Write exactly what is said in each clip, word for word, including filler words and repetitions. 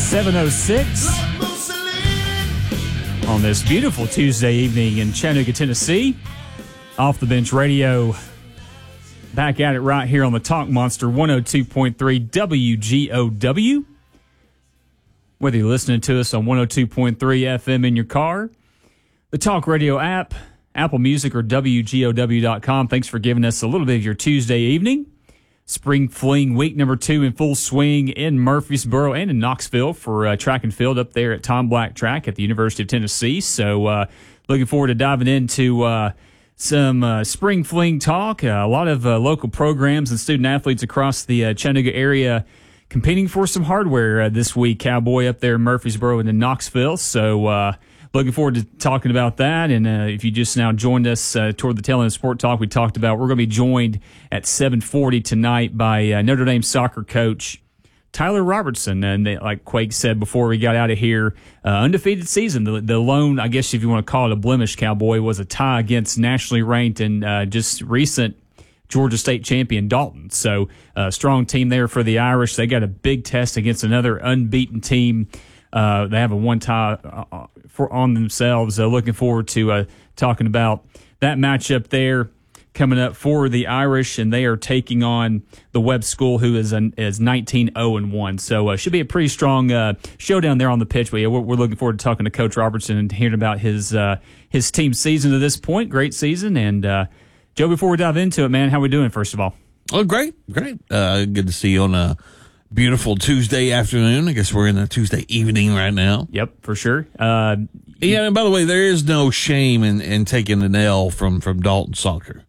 seven oh six on this beautiful Tuesday evening in Chattanooga, Tennessee. Off the Bench Radio. Back at it right here on the Talk Monster one oh two point three W G O W. Whether you're listening to us on one oh two point three F M in your car, the Talk Radio app, Apple Music, or W G O W dot com. Thanks for giving us a little bit of your Tuesday evening. Spring Fling week number two in full swing in Murfreesboro and in Knoxville for uh, track and field up there at Tom Black Track at the University of Tennessee. So uh, looking forward to diving into uh, some uh, Spring Fling talk. Uh, a lot of uh, local programs and student athletes across the uh, Chattanooga area competing for some hardware uh, this week. Cowboy up there in Murfreesboro and in Knoxville. So uh, looking forward to talking about that. And uh, if you just now joined us uh, toward the tail end of Sport Talk, we talked about we're going to be joined at seven forty tonight by uh, Notre Dame soccer coach Tyler Robertson. And they, like Quake said before we got out of here, uh, undefeated season. The, the lone, I guess if you want to call it a blemish, Cowboy, was a tie against nationally ranked and uh, just recent Georgia State champion Dalton. So a uh, strong team there for the Irish. They got a big test against another unbeaten team. Uh, they have a one tie uh, for on themselves. Uh, looking forward to uh, talking about that matchup there coming up for the Irish, and they are taking on the Webb School, who is an, is nineteen oh and one. So uh, should be a pretty strong uh, showdown there on the pitch. But yeah, we're, we're looking forward to talking to Coach Robertson and hearing about his uh, his team season to this point. Great season, and uh, Joe, before we dive into it, man, how we doing? First of all, oh, great, great. Uh, good to see you on a beautiful Tuesday afternoon. I guess we're in a Tuesday evening right now. Yep, for sure. Uh, yeah, and by the way, there is no shame in, in taking an L from, from Dalton Soccer.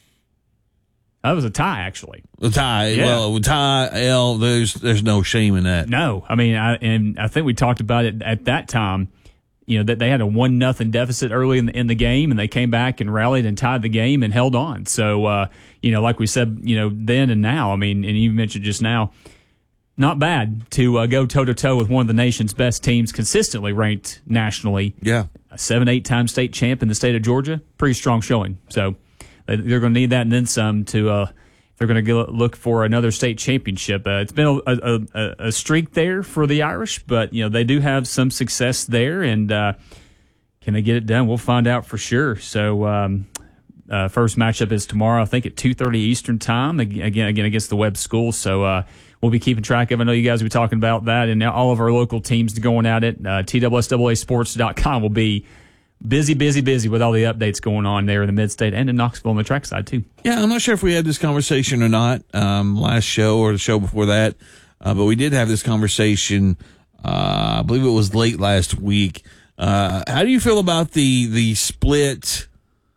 That was a tie, actually. A tie, yeah. well, tie, L, there's there's no shame in that. No, I mean, I, and I think we talked about it at that time, you know, that they had a one nothing deficit early in the, in the game, and they came back and rallied and tied the game and held on. So, uh, you know, like we said, you know, then and now, I mean, and you mentioned just now, not bad to uh, go toe-to-toe with one of the nation's best teams, consistently ranked nationally. Yeah. A seven, eight-time state champ in the state of Georgia. Pretty strong showing. So they're going to need that and then some to uh, if they're going to look for another state championship. Uh, it's been a, a, a, a streak there for the Irish, but, you know, they do have some success there, and uh, can they get it done? We'll find out for sure. So um, uh, first matchup is tomorrow, I think, at two thirty Eastern time, again, again against the Webb School. So, uh, we'll be keeping track of it. I know you guys will be talking about that, and all of our local teams going at it. Uh, T W S A A sports dot com will be busy, busy, busy with all the updates going on there in the mid-state and in Knoxville on the track side, too. Yeah, I'm not sure if we had this conversation or not um, last show or the show before that, uh, but we did have this conversation, uh, I believe it was late last week. Uh, how do you feel about the the split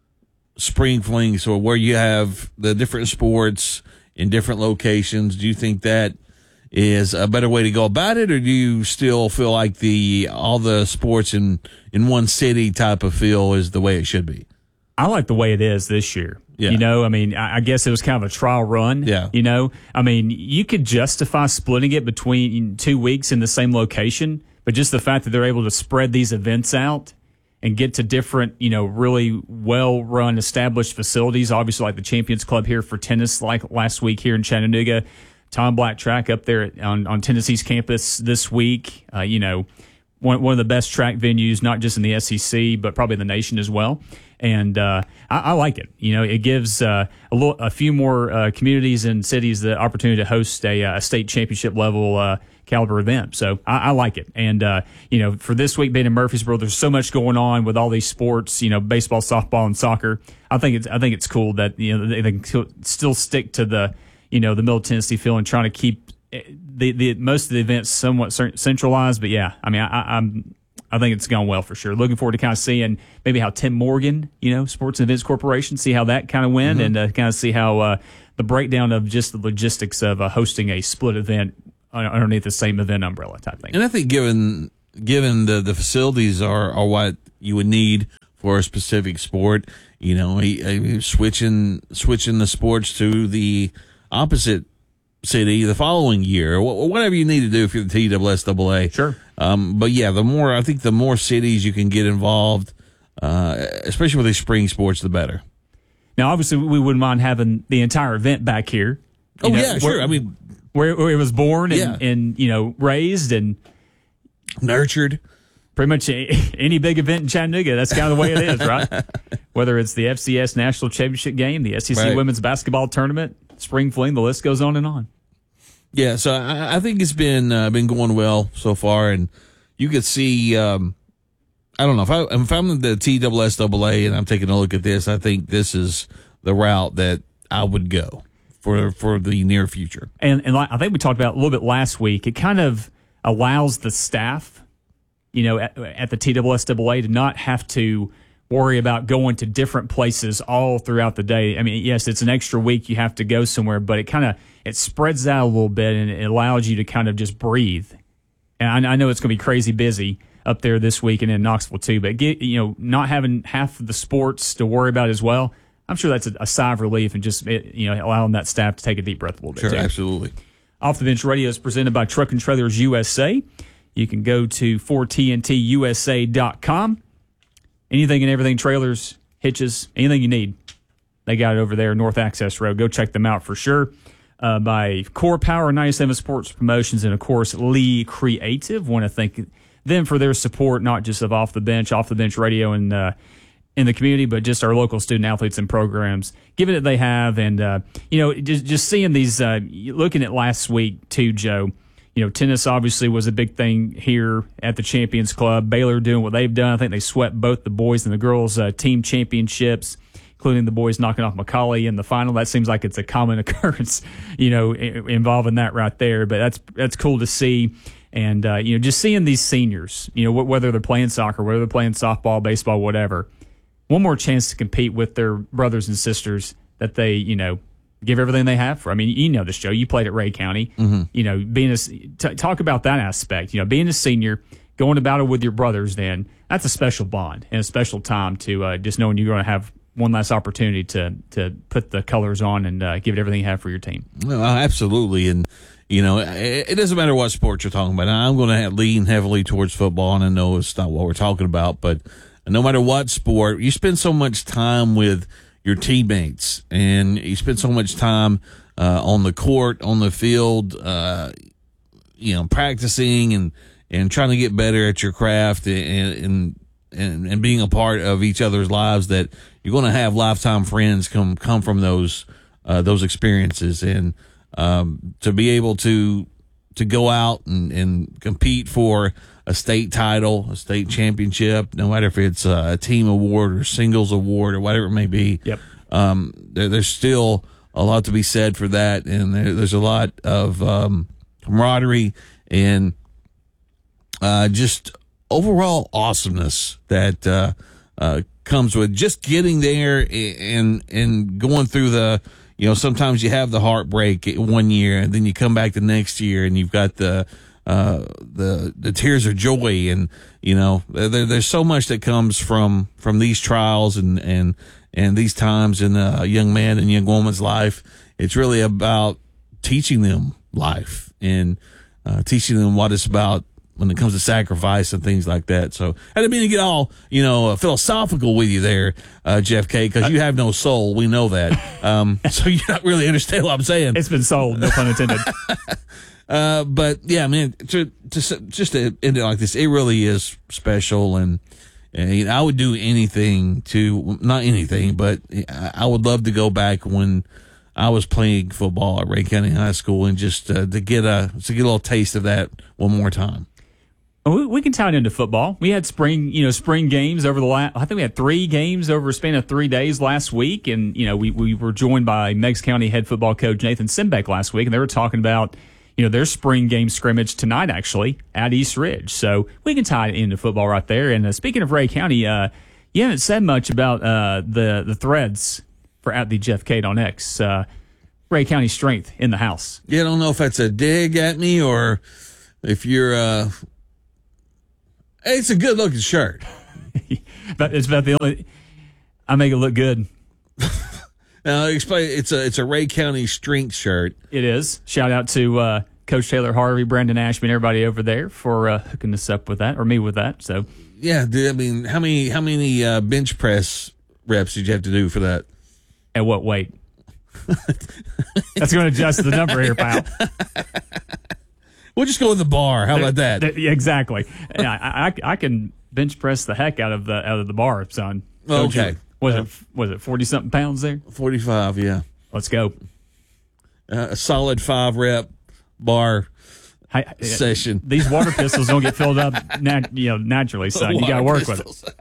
spring fling, so where you have the different sports in different locations? Do you think that is a better way to go about it, or do you still feel like the all the sports in, in one city type of feel is the way it should be? I like the way it is this year. Yeah. You know, I mean, I guess it was kind of a trial run. Yeah. You know, I mean, you could justify splitting it between two weeks in the same location, but just the fact that they're able to spread these events out and get to different, you know, really well-run, established facilities, obviously like the Champions Club here for tennis, like last week here in Chattanooga, Tom Black Track up there on, on Tennessee's campus this week, uh, you know, one, one of the best track venues, not just in the S E C, but probably in the nation as well. And uh, I, I like it. You know, it gives uh, a, little, a few more uh, communities and cities the opportunity to host a, a state championship level uh, caliber event. So I, I like it. And, uh, you know, for this week being in Murfreesboro, there's so much going on with all these sports, you know, baseball, softball, and soccer. I think it's I think it's cool that, you know, they, they can still stick to the, you know, the Middle Tennessee feel and trying to keep the, the most of the events somewhat centralized. But, yeah, I mean, I, I'm I think it's gone well for sure. Looking forward to kind of seeing maybe how Tim Morgan, you know, Sports and Events Corporation, see how that kind of went, mm-hmm. and uh, kind of see how uh, the breakdown of just the logistics of uh, hosting a split event underneath the same event umbrella type thing. And I think given given the, the facilities are, are what you would need for a specific sport, you know, switching switching the sports to the opposite city the following year, or whatever you need to do for the T W S A A. Sure. Um, but yeah, the more, I think the more cities you can get involved, uh, especially with these spring sports, the better. Now, obviously, we wouldn't mind having the entire event back here. Oh, know, yeah, where, sure. I mean, where, where it was born and, yeah. and, you know, raised and, nurtured. Pretty much any big event in Chattanooga, that's kind of the way it is, right? Whether it's the F C S National Championship game, the S E C Right. Women's Basketball Tournament, Spring Fling, the list goes on and on. Yeah, so I, I think it's been uh, been going well so far, and you could see. Um, I don't know if I if I'm the T S S A A and I'm taking a look at this, I think this is the route that I would go for for the near future. And and like, I think we talked about a little bit last week. It kind of allows the staff, you know, at, at the T S S A A to not have to worry about going to different places all throughout the day. I mean, yes, it's an extra week you have to go somewhere, but it kind of it spreads out a little bit and it allows you to kind of just breathe. And I, I know it's going to be crazy busy up there this week and in Knoxville too, but get, you know, not having half of the sports to worry about as well, I'm sure that's a, a sigh of relief and just, you know, allowing that staff to take a deep breath a little bit. Sure, too. absolutely. Off the Bench Radio is presented by Truck and Trailers U S A. You can go to four T N T U S A dot com. Anything and everything, trailers, hitches, anything you need, they got it over there, North Access Road. Go check them out for sure. Uh, by Core Power, ninety-seven Sports Promotions, and, of course, Lee Creative. Want to thank them for their support, not just of Off the Bench, Off the Bench Radio, and uh, in the community, but just our local student athletes and programs, given that they have. And, uh, you know, just, just seeing these, uh, looking at last week, too, Joe, you know, tennis obviously was a big thing here at the Champions Club. Baylor doing what they've done. I think they swept both the boys and the girls uh, team championships, including the boys knocking off Macaulay in the final. That seems like it's a common occurrence, you know, involving that right there. But that's that's cool to see. And, uh, you know, just seeing these seniors, you know, whether they're playing soccer, whether they're playing softball, baseball, whatever, one more chance to compete with their brothers and sisters that they, you know, give everything they have for. I mean, you know this, Joe. You played at Ray County. Mm-hmm. You know, being a, t- talk about that aspect. You know, being a senior, going to battle with your brothers, then that's a special bond and a special time to uh, just knowing you're going to have one last opportunity to to put the colors on and uh, give it everything you have for your team. Well, absolutely, and you know, it, it doesn't matter what sport you're talking about. I'm going to lean heavily towards football, and I know it's not what we're talking about, but no matter what sport, you spend so much time with your teammates, and you spend so much time uh, on the court, on the field, uh, you know, practicing and, and trying to get better at your craft and, and, and, and being a part of each other's lives, that you're going to have lifetime friends come, come from those, uh, those experiences. And, um, to be able to, to go out and, and compete for a state title, a state championship, no matter if it's a team award or singles award or whatever it may be. Yep. Um, there, there's still a lot to be said for that. And there, there's a lot of, um, camaraderie and, uh, just overall awesomeness that, uh, uh, comes with just getting there and, and going through the, you know, sometimes you have the heartbreak one year and then you come back the next year and you've got the, uh, the, the tears of joy. And, you know, there, there's so much that comes from, from these trials and, and, and these times in a young man and young woman's life. It's really about teaching them life and, uh, teaching them what it's about when it comes to sacrifice and things like that. So I didn't mean to get all, you know, philosophical with you there, uh, Jeff K, because you have no soul. We know that. Um, so you don't really understand what I'm saying. It's been sold, no pun intended. Uh, but yeah, man, to, to, just to end it like this, it really is special. And, and you know, I would do anything to, not anything, but I would love to go back when I was playing football at Ray County High School and just uh, to get a, to get a little taste of that one more time. We, we can tie it into football. We had spring, you know, spring games over the last, I think we had three games over a span of three days last week. And, you know, we, we were joined by Meigs County head football coach Nathan Simbeck last week, and they were talking about, you know, their spring game scrimmage tonight, actually, at East Ridge. So we can tie it into football right there. And uh, speaking of Ray County, uh, you haven't said much about uh, the, the threads for at the Jeff Cade on X. Uh, Ray County strength in the house. Yeah, I don't know if that's a dig at me or if you're, uh, it's a good looking shirt. But it's about the only, I make it look good. Now, explain. It's a it's a Ray County strength shirt. It is. Shout out to uh, Coach Taylor Harvey, Brandon Ashby, and everybody over there for uh, hooking us up with that, or me with that. So yeah, dude, I mean, how many how many uh, bench press reps did you have to do for that? At what weight? That's going to adjust the number here, pal. We'll just go in the bar. How about that? Th- th- exactly. I, I I can bench press the heck out of the out of the bar, son. Don't Okay. you? Was it was it forty something pounds there? forty-five, yeah. Let's go. Uh, a solid five rep bar I, I, session. These water pistols don't get filled up, nat, you know, naturally, son. You got to work pistols. with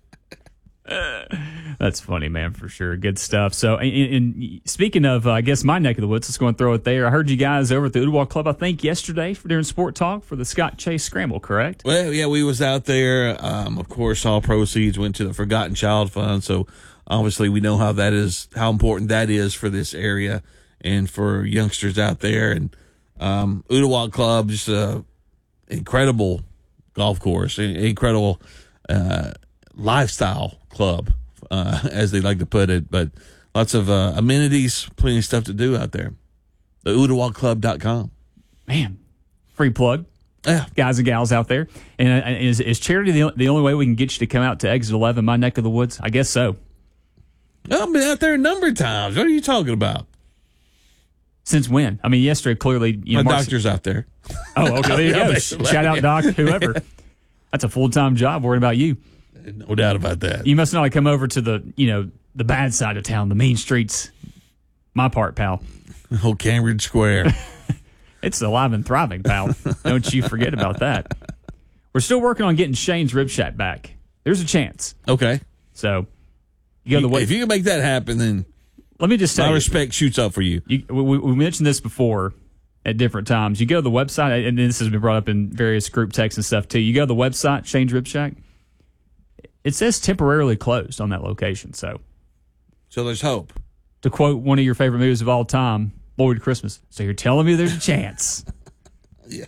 it. That's funny, man, for sure. Good stuff. So, and, and speaking of, uh, I guess my neck of the woods, let's go and throw it there. I heard you guys over at the Ooltewah Club, I think, yesterday for during Sport Talk for the Scott Chase Scramble, correct? Well, yeah, we was out there. Um, of course, all proceeds went to the Forgotten Child Fund. So obviously, we know how that is, how important that is for this area and for youngsters out there. And um, Ooltewah Club, just a incredible golf course, incredible uh, lifestyle club, uh, as they like to put it. But lots of uh, amenities, plenty of stuff to do out there. The ooltewah club dot com. Man, free plug. Yeah. Guys and gals out there. And uh, is, is charity the, the only way we can get you to come out to Exit eleven, my neck of the woods? I guess so. I've been out there a number of times. What are you talking about? Since when? I mean, yesterday, clearly. You know, My Marcy- doctor's out there. Oh, okay. There you Yeah, go. basically. Shout out, Doc, whoever. That's a full-time job worrying about you. No doubt about that. You must not have come over to the, you know, the bad side of town, the mean streets. My part, pal. Oh, Cambridge Square. It's alive and thriving, pal. Don't you forget about that. We're still working on getting Shane's Rib Shack back. There's a chance. Okay. So, you go the way. If you can make that happen, then Let me just my say, respect shoots up for you. you, we, we mentioned this before at different times. You go to the website, and this has been brought up in various group texts and stuff too. You go to the website, Shane's Rib Shack. It says temporarily closed on that location. So, So there's hope. to quote one of your favorite movies of all time, Lloyd Christmas. So you're telling me there's a chance? Yeah.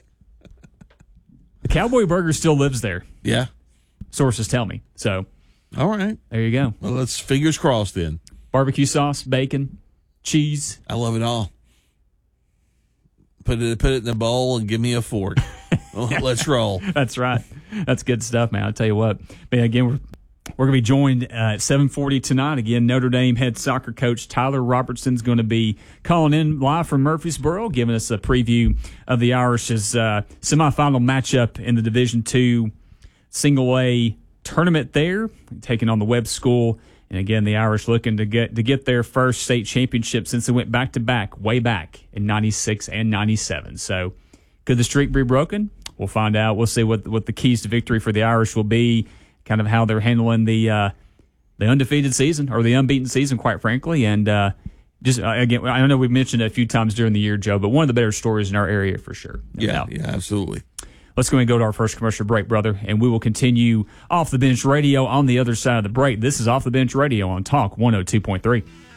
The Cowboy Burger still lives there. Yeah. Sources tell me. So All right. there you go. Well, let's fingers crossed then. Barbecue sauce, bacon, cheese. I love it all. Put it put it in the bowl and give me a fork. Well, let's roll. That's right. That's good stuff, man. I'll tell you what. But again, we're we're going to be joined uh, at seven forty tonight. Again, Notre Dame head soccer coach Tyler Robertson's going to be calling in live from Murfreesboro, giving us a preview of the Irish's uh, semifinal matchup in the Division Two Single A tournament there, taking on the Webb School. And again, the Irish looking to get to get their first state championship since they went back to back, way back in ninety-six and ninety-seven. So, could the streak be broken? We'll find out. We'll see what what the keys to victory for the Irish will be. Kind of how they're handling the uh, the undefeated season or the unbeaten season, quite frankly. And uh, just uh, again, I know we've mentioned it a few times during the year, Joe, but one of the better stories in our area for sure. No Yeah, doubt. yeah, absolutely. Let's go and go to our first commercial break, brother, and we will continue Off the Bench Radio on the other side of the break. This is Off the Bench Radio on Talk one oh two point three.